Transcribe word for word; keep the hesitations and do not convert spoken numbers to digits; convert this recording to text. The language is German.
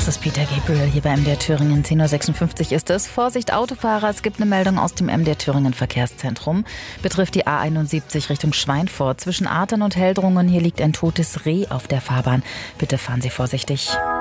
Das ist Peter Gabriel hier bei M D R Thüringen. zehn Uhr sechsundfünfzig ist es. Vorsicht Autofahrer, es gibt eine Meldung aus dem M D R Thüringen Verkehrszentrum. Betrifft die A einundsiebzig Richtung Schweinfurt. Zwischen Artern und Heldrungen, hier liegt ein totes Reh auf der Fahrbahn. Bitte fahren Sie vorsichtig.